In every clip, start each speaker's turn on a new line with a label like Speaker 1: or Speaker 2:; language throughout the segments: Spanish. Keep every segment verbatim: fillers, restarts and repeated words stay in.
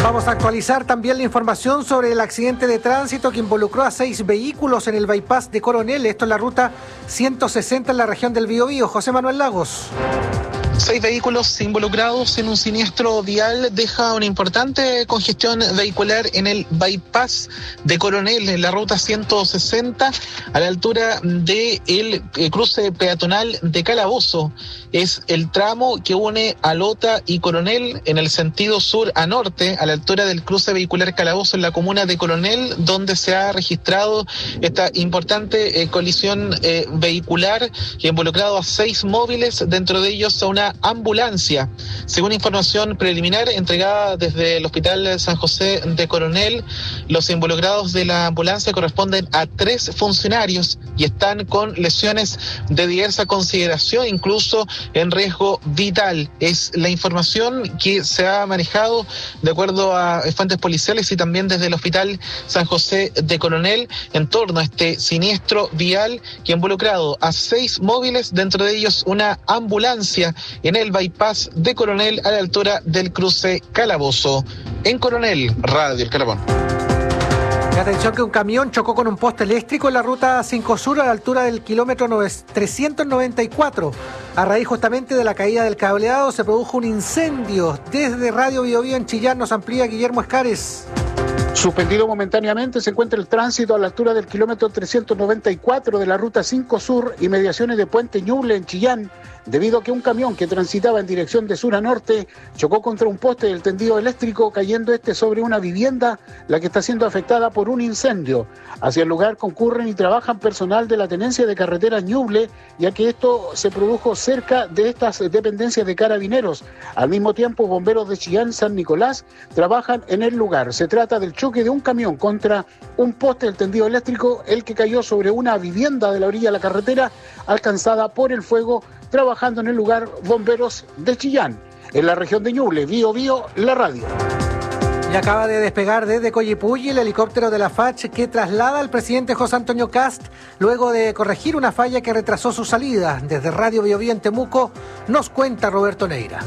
Speaker 1: Vamos a actualizar también la información sobre el accidente de tránsito que involucró a seis vehículos en el bypass de Coronel. Esto en la ruta ciento sesenta en la región del Biobío. José Manuel Lagos.
Speaker 2: Seis vehículos involucrados en un siniestro vial deja una importante congestión vehicular en el bypass de Coronel, en la ruta ciento sesenta, a la altura del cruce peatonal de Calabozo. Es el tramo que une a Lota y Coronel en el sentido sur a norte, a la altura del cruce vehicular Calabozo en la comuna de Coronel, donde se ha registrado esta importante eh, colisión eh, vehicular que ha involucrado a seis móviles, dentro de ellos a una ambulancia. Según información preliminar entregada desde el Hospital San José de Coronel, los involucrados de la ambulancia corresponden a tres funcionarios y están con lesiones de diversa consideración, incluso en riesgo vital. Es la información que se ha manejado de acuerdo a fuentes policiales y también desde el Hospital San José de Coronel en torno a este siniestro vial que ha involucrado a seis móviles, dentro de ellos una ambulancia en el bypass de Coronel a la altura del cruce Calabozo. En Coronel, Radio El Calabón.
Speaker 1: Atención que un camión chocó con un poste eléctrico en la ruta cinco Sur a la altura del kilómetro trescientos noventa y cuatro. A raíz justamente de la caída del cableado se produjo un incendio. Desde Radio Biobío en Chillán nos amplía Guillermo Escares.
Speaker 3: Suspendido momentáneamente se encuentra el tránsito a la altura del kilómetro trescientos noventa y cuatro de la ruta cinco Sur, inmediaciones de Puente Ñuble en Chillán, debido a que un camión que transitaba en dirección de sur a norte chocó contra un poste del tendido eléctrico, cayendo este sobre una vivienda, la que está siendo afectada por un incendio. Hacia el lugar concurren y trabajan personal de la Tenencia de Carreteras Ñuble, ya que esto se produjo cerca de estas dependencias de Carabineros. Al mismo tiempo, bomberos de Chillán San Nicolás trabajan en el lugar. Se trata del choque de un camión contra un poste del tendido eléctrico, el que cayó sobre una vivienda de la orilla de la carretera, alcanzada por el fuego. Trabajando en el lugar bomberos de Chillán, en la región de Ñuble. Bio Bio, la radio.
Speaker 1: Y acaba de despegar desde Coyipulli el helicóptero de la F A C que traslada al presidente José Antonio Kast luego de corregir una falla que retrasó su salida. Desde Radio Bio Bio en Temuco nos cuenta Roberto Neira.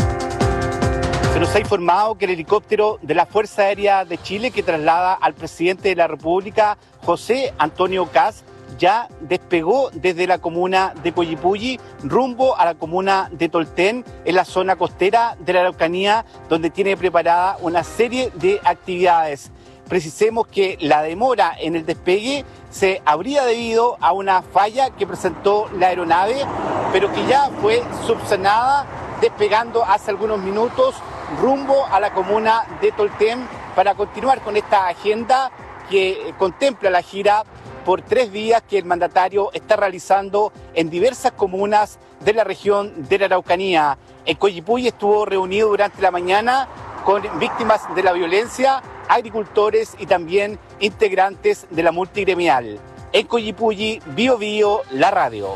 Speaker 4: Se nos ha informado que el helicóptero de la Fuerza Aérea de Chile que traslada al presidente de la República, José Antonio Kast, ya despegó desde la comuna de Coyipulli rumbo a la comuna de Tolten, en la zona costera de la Araucanía, donde tiene preparada una serie de actividades. Precisemos que la demora en el despegue se habría debido a una falla que presentó la aeronave, pero que ya fue subsanada, despegando hace algunos minutos rumbo a la comuna de Tolten para continuar con esta agenda que contempla la gira por tres días que el mandatario está realizando en diversas comunas de la región de la Araucanía. En Coyipulli estuvo reunido durante la mañana con víctimas de la violencia, agricultores y también integrantes de la multigremial. En Coyipulli, Bio Bio, la radio.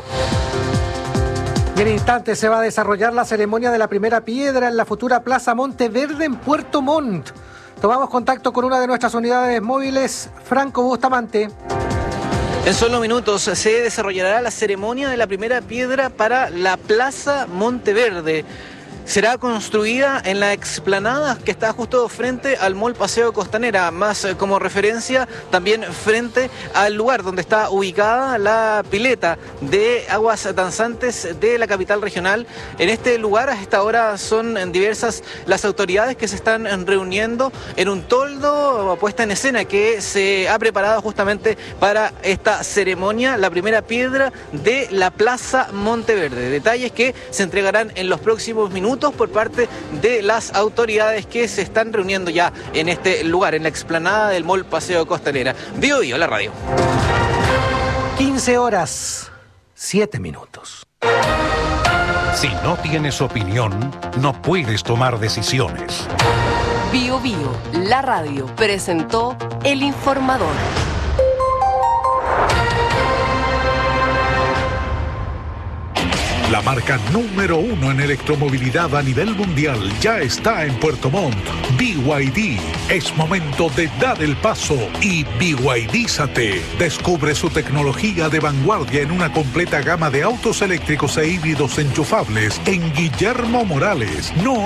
Speaker 1: Y en instantes se va a desarrollar la ceremonia de la primera piedra en la futura Plaza Monteverde en Puerto Montt. Tomamos contacto con una de nuestras unidades móviles, Franco Bustamante.
Speaker 5: En solo minutos se desarrollará la ceremonia de la primera piedra para la Plaza Monteverde. Será construida en la explanada que está justo frente al Mall Paseo Costanera, más eh, como referencia también frente al lugar donde está ubicada la pileta de aguas danzantes de la capital regional. En este lugar a esta hora son diversas las autoridades que se están reuniendo en un toldo puesta en escena que se ha preparado justamente para esta ceremonia, la primera piedra de la Plaza Monteverde. Detalles que se entregarán en los próximos minutos por parte de las autoridades que se están reuniendo ya en este lugar, en la explanada del Mall Paseo Costanera. Bio Bio, la radio.
Speaker 1: quince horas, siete minutos.
Speaker 6: Si no tienes opinión, no puedes tomar decisiones.
Speaker 7: Bio Bio, la radio, presentó El Informador.
Speaker 6: La marca número uno en electromovilidad a nivel mundial ya está en Puerto Montt. B Y D. Es momento de dar el paso y B Y D-zate. Descubre su tecnología de vanguardia en una completa gama de autos eléctricos e híbridos enchufables en Guillermo Morales. No